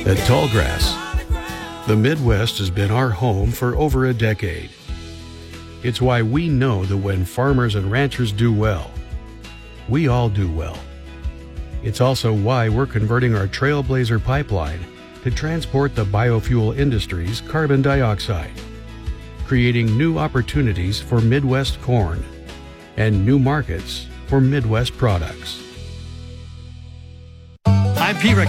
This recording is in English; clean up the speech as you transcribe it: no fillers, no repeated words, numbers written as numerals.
At Tallgrass, the Midwest has been our home for over a decade. It's why we know that when farmers and ranchers do well, we all do well. It's also why we're converting our Trailblazer pipeline to transport the biofuel industry's carbon dioxide, creating new opportunities for Midwest corn and new markets for Midwest products. I'm Pete Rick.